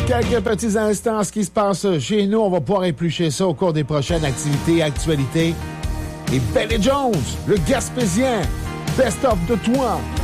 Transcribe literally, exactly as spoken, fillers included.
Quelques petits instants, ce qui se passe chez nous, on va pouvoir éplucher ça au cours des prochaines activités, actualités. Et Belly Jones, le Gaspésien, Best of de toi.